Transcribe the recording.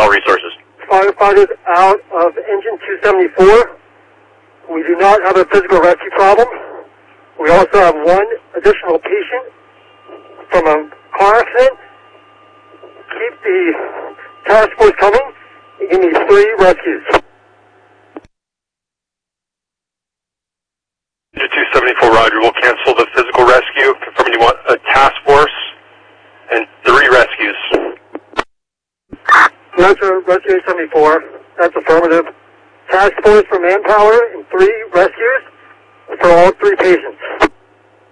all resources. Firefighters out of engine 274. We do not have a physical rescue problem. We also have one additional patient from a car accident. Keep the task force coming. Give me 3 rescues. 274, Roger. We'll cancel the physical rescue. Confirming you want a task force and 3 rescues. Roger, rescue 74. That's affirmative. Task force for manpower and 3 rescues for all 3 patients.